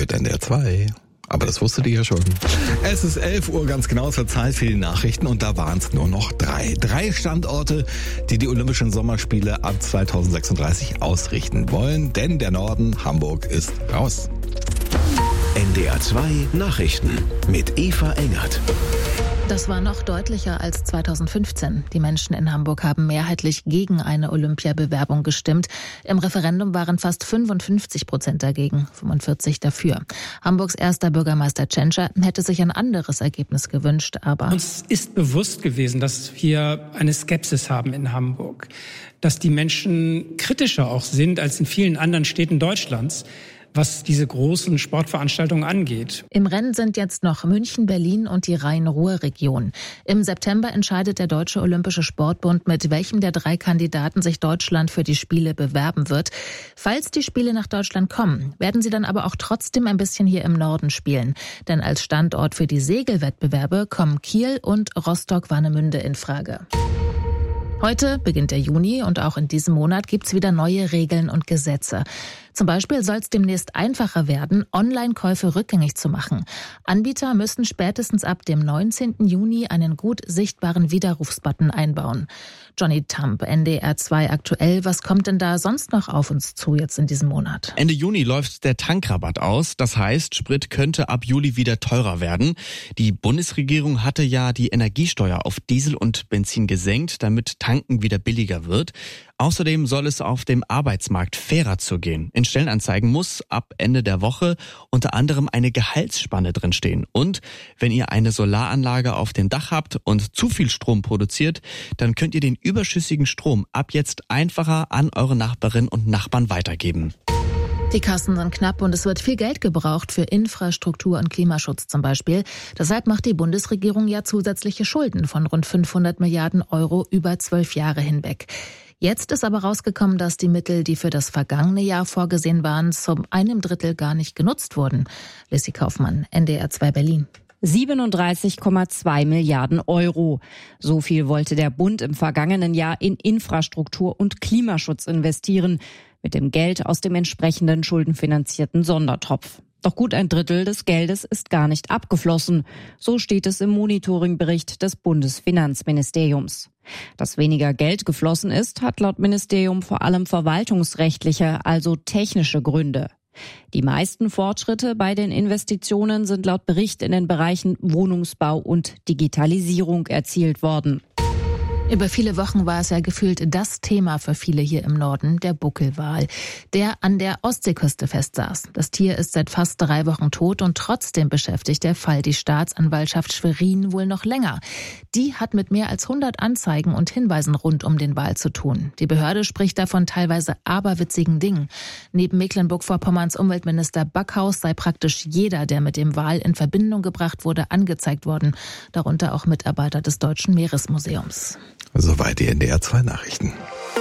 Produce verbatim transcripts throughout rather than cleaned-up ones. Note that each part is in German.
hört N D R zwei. Aber das wusstet ihr ja schon. Es ist elf Uhr ganz genau zur Zeit für die Nachrichten und da waren es nur noch drei. Drei Standorte, die die Olympischen Sommerspiele ab zweitausendsechsunddreißig ausrichten wollen, denn der Norden, Hamburg, ist raus. N D R zwei Nachrichten mit Eva Engert. Das war noch deutlicher als zweitausendfünfzehn. Die Menschen in Hamburg haben mehrheitlich gegen eine Olympiabewerbung gestimmt. Im Referendum waren fast fünfundfünfzig Prozent dagegen, fünfundvierzig dafür. Hamburgs erster Bürgermeister Tschentscher hätte sich ein anderes Ergebnis gewünscht, aber... Uns ist bewusst gewesen, dass wir eine Skepsis haben in Hamburg, dass die Menschen kritischer auch sind als in vielen anderen Städten Deutschlands, was diese großen Sportveranstaltungen angeht. Im Rennen sind jetzt noch München, Berlin und die Rhein-Ruhr-Region. Im September entscheidet der Deutsche Olympische Sportbund, mit welchem der drei Kandidaten sich Deutschland für die Spiele bewerben wird. Falls die Spiele nach Deutschland kommen, werden sie dann aber auch trotzdem ein bisschen hier im Norden spielen. Denn als Standort für die Segelwettbewerbe kommen Kiel und Rostock-Warnemünde in Frage. Heute beginnt der Juni und auch in diesem Monat gibt's wieder neue Regeln und Gesetze. Zum Beispiel soll es demnächst einfacher werden, Online-Käufe rückgängig zu machen. Anbieter müssen spätestens ab dem neunzehnten Juni einen gut sichtbaren Widerrufsbutton einbauen. Johnny Tamp, N D R zwei aktuell. Was kommt denn da sonst noch auf uns zu jetzt in diesem Monat? Ende Juni läuft der Tankrabatt aus. Das heißt, Sprit könnte ab Juli wieder teurer werden. Die Bundesregierung hatte ja die Energiesteuer auf Diesel und Benzin gesenkt, damit Tanken wieder billiger wird. Außerdem soll es auf dem Arbeitsmarkt fairer zugehen. In Stellenanzeigen muss ab Ende der Woche unter anderem eine Gehaltsspanne drinstehen. Und wenn ihr eine Solaranlage auf dem Dach habt und zu viel Strom produziert, dann könnt ihr den überschüssigen Strom ab jetzt einfacher an eure Nachbarinnen und Nachbarn weitergeben. Die Kassen sind knapp und es wird viel Geld gebraucht für Infrastruktur und Klimaschutz zum Beispiel. Deshalb macht die Bundesregierung ja zusätzliche Schulden von rund fünfhundert Milliarden Euro über zwölf Jahre hinweg. Jetzt ist aber rausgekommen, dass die Mittel, die für das vergangene Jahr vorgesehen waren, zum einem Drittel gar nicht genutzt wurden. Lissy Kaufmann, N D R zwei Berlin. siebenunddreißig Komma zwei Milliarden Euro. So viel wollte der Bund im vergangenen Jahr in Infrastruktur und Klimaschutz investieren, mit dem Geld aus dem entsprechenden schuldenfinanzierten Sondertopf. Doch gut ein Drittel des Geldes ist gar nicht abgeflossen. So steht es im Monitoringbericht des Bundesfinanzministeriums. Dass weniger Geld geflossen ist, hat laut Ministerium vor allem verwaltungsrechtliche, also technische Gründe. Die meisten Fortschritte bei den Investitionen sind laut Bericht in den Bereichen Wohnungsbau und Digitalisierung erzielt worden. Über viele Wochen war es ja gefühlt das Thema für viele hier im Norden, der Buckelwal, der an der Ostseeküste festsaß. Das Tier ist seit fast drei Wochen tot und trotzdem beschäftigt der Fall die Staatsanwaltschaft Schwerin wohl noch länger. Die hat mit mehr als hundert Anzeigen und Hinweisen rund um den Wal zu tun. Die Behörde spricht davon teilweise aberwitzigen Dingen. Neben Mecklenburg-Vorpommerns Umweltminister Backhaus sei praktisch jeder, der mit dem Wal in Verbindung gebracht wurde, angezeigt worden. Darunter auch Mitarbeiter des Deutschen Meeresmuseums. Soweit die N D R zwei Nachrichten.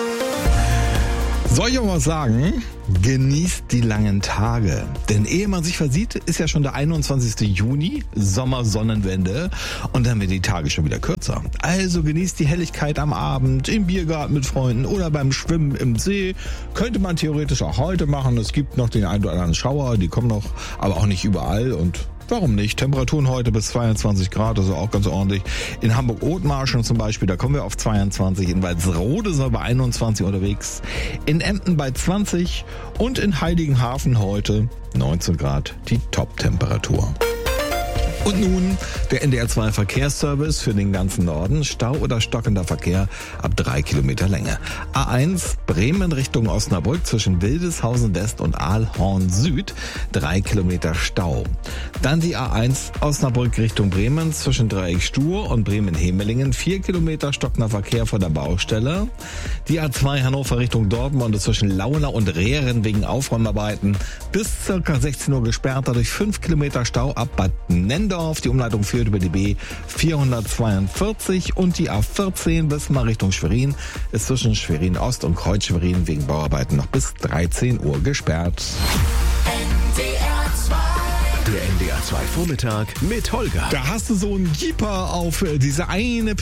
Soll ich auch mal sagen, genießt die langen Tage. Denn ehe man sich versieht, ist ja schon der einundzwanzigste Juni, Sommersonnenwende. Und dann werden die Tage schon wieder kürzer. Also genießt die Helligkeit am Abend, im Biergarten mit Freunden oder beim Schwimmen im See. Könnte man theoretisch auch heute machen. Es gibt noch den einen oder anderen Schauer, die kommen noch, aber auch nicht überall. Und warum nicht? Temperaturen heute bis zweiundzwanzig Grad, also auch ganz ordentlich. In Hamburg-Othmarschen zum Beispiel, da kommen wir auf zweiundzwanzig. In Walsrode sind wir bei einundzwanzig unterwegs. In Emden bei zwanzig und in Heiligenhafen heute neunzehn Grad, die Top-Temperatur. Und nun der N D R zwei Verkehrsservice für den ganzen Norden. Stau oder stockender Verkehr ab drei Kilometer Länge. A eins Bremen Richtung Osnabrück zwischen Wildeshausen West und Aalhorn Süd. Drei Kilometer Stau. Dann die A eins Osnabrück Richtung Bremen zwischen Dreieck Stur und Bremen-Hemelingen. Vier Kilometer stockender Verkehr vor der Baustelle. Die A zwei Hannover Richtung Dortmund zwischen Launa und Rehren wegen Aufräumarbeiten bis circa sechzehn Uhr gesperrt. Dadurch fünf Kilometer Stau ab Bad Nendorf. Die Umleitung führt über die B vierhundertzweiundvierzig und die A vierzehn Wismar Richtung Schwerin ist zwischen Schwerin Ost und Kreuz Schwerin wegen Bauarbeiten noch bis dreizehn Uhr gesperrt. Der N D R zwei Vormittag mit Holger. Da hast du so einen Jeeper auf diese eine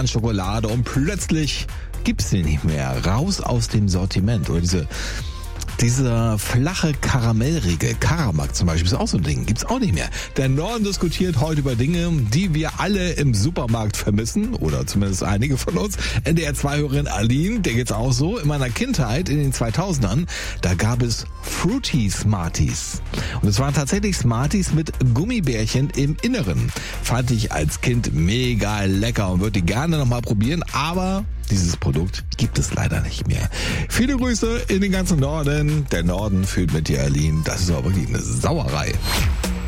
Pistazien-Marzipan-Schokolade und plötzlich gibt's sie nicht mehr. Raus aus dem Sortiment. Oder diese Dieser flache Karamellriegel, Karamak zum Beispiel, ist auch so ein Ding, gibt's auch nicht mehr. Der Norden diskutiert heute über Dinge, die wir alle im Supermarkt vermissen, oder zumindest einige von uns. N D R zwei Hörerin Aline, der geht's auch so. In meiner Kindheit, in den zweitausendern, da gab es Fruity Smarties. Und es waren tatsächlich Smarties mit Gummibärchen im Inneren. Fand ich als Kind mega lecker und würde die gerne nochmal probieren, aber dieses Produkt gibt es leider nicht mehr. Viele Grüße in den ganzen Norden. Der Norden fühlt mit dir, Aline. Das ist aber wirklich eine Sauerei.